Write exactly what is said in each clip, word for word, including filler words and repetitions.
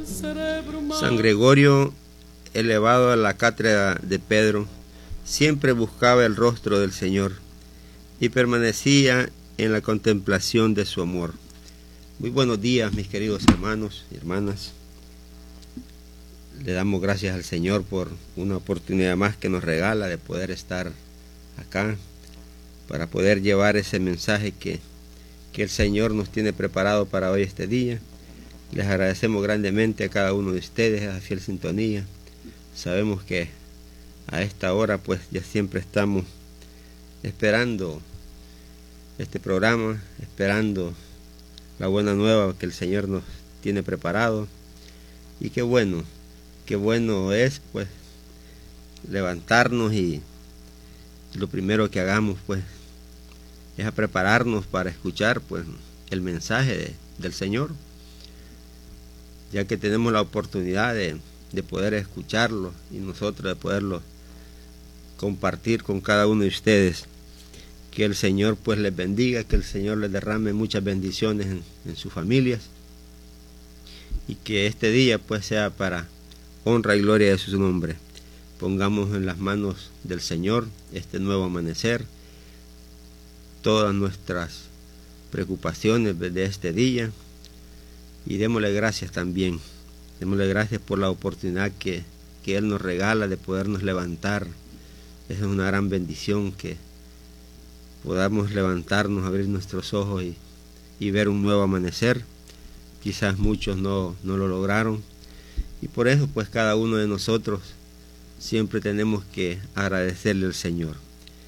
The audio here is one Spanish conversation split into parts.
San Gregorio, elevado a la cátedra de Pedro, siempre buscaba el rostro del Señor y permanecía en la contemplación de su amor. Muy buenos días, mis queridos hermanos y hermanas. Le damos gracias al Señor por una oportunidad más que nos regala de poder estar acá para poder llevar ese mensaje que, que el Señor nos tiene preparado para hoy, este día. Les agradecemos grandemente a cada uno de ustedes esa fiel sintonía. Sabemos que a esta hora pues ya siempre estamos esperando este programa, esperando la buena nueva que el Señor nos tiene preparado. Y qué bueno, qué bueno es pues levantarnos y lo primero que hagamos pues es a prepararnos para escuchar pues el mensaje de, del Señor, ya que tenemos la oportunidad de, de poder escucharlo y nosotros de poderlo compartir con cada uno de ustedes. Que el Señor pues les bendiga, que el Señor les derrame muchas bendiciones en, en sus familias, y que este día pues sea para honra y gloria de su nombre. Pongamos en las manos del Señor este nuevo amanecer, todas nuestras preocupaciones de este día, y démosle gracias también, démosle gracias por la oportunidad que, que Él nos regala de podernos levantar. Esa es una gran bendición, que podamos levantarnos, abrir nuestros ojos y, y ver un nuevo amanecer. Quizás muchos no, no lo lograron, y por eso pues cada uno de nosotros siempre tenemos que agradecerle al Señor.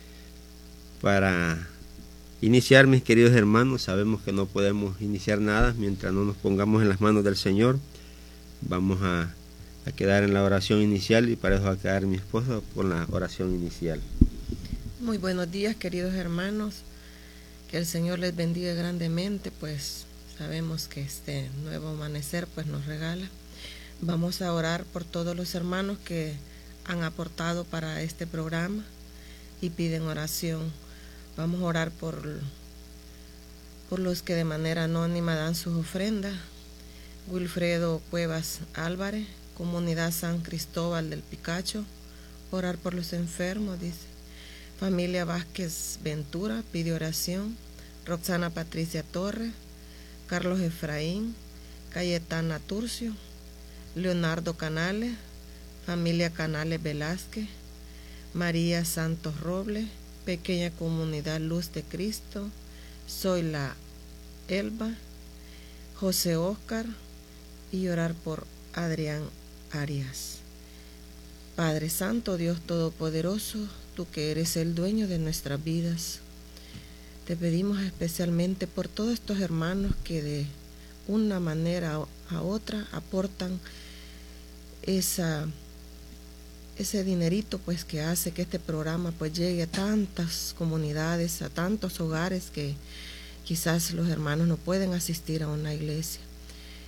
Para iniciar, mis queridos hermanos, sabemos que no podemos iniciar nada mientras no nos pongamos en las manos del Señor. Vamos a, a quedar en la oración inicial, y para eso va a quedar mi esposo con la oración inicial. Muy buenos días, queridos hermanos, que el Señor les bendiga grandemente, pues sabemos que este nuevo amanecer pues nos regala. Vamos a orar por todos los hermanos que han aportado para este programa y piden oración. Vamos a orar por, por los que de manera anónima dan sus ofrendas. Wilfredo Cuevas Álvarez, Comunidad San Cristóbal del Picacho, orar por los enfermos, dice. Familia Vázquez Ventura pide oración. Roxana Patricia Torres, Carlos Efraín, Cayetana Turcio, Leonardo Canales, familia Canales Velázquez, María Santos Robles, Pequeña Comunidad Luz de Cristo, Zoila Elba, José Oscar, y orar por Adrián Arias. Padre Santo, Dios Todopoderoso, tú que eres el dueño de nuestras vidas, te pedimos especialmente por todos estos hermanos que de una manera a otra aportan esa, ese dinerito pues que hace que este programa pues llegue a tantas comunidades, a tantos hogares que quizás los hermanos no pueden asistir a una iglesia.